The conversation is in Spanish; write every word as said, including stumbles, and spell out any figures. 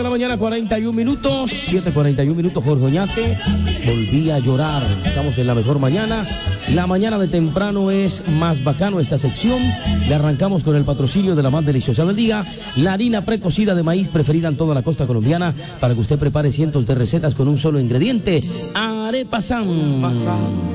De la mañana, cuarenta y un minutos, siete cuarenta y un minutos, Jorge Oñate, volví a llorar. Estamos en la mejor mañana. La mañana de temprano es más bacano esta sección. Le arrancamos con el patrocinio de la más deliciosa del día, la harina precocida de maíz preferida en toda la costa colombiana, para que usted prepare cientos de recetas con un solo ingrediente, Arepa San.